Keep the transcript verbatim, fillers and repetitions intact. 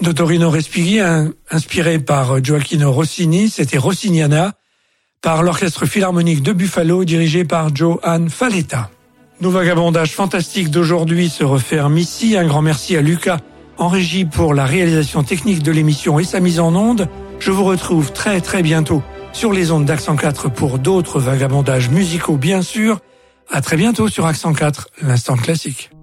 Dottorino Respighi, inspiré par Gioacchino Rossini, c'était Rossiniana, par l'Orchestre Philharmonique de Buffalo, dirigé par Johan Falletta. Nos vagabondages fantastiques d'aujourd'hui se referment ici. Un grand merci à Lucas en régie pour la réalisation technique de l'émission et sa mise en onde. Je vous retrouve très très bientôt sur les ondes d'Accent quatre pour d'autres vagabondages musicaux bien sûr. À très bientôt sur Accent quatre, l'instant classique.